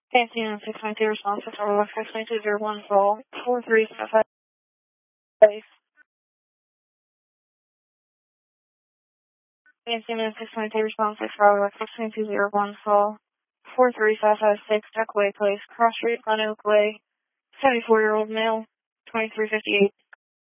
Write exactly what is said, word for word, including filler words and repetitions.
Fancy and six nine two response six four one six nine two zero one call four three five five place. Fancy and six nine two response six four one six nine two zero one call four three five five six Duckway Place, Cross Street, Glen Oak Way, seventy four year old male, twenty three fifty eight.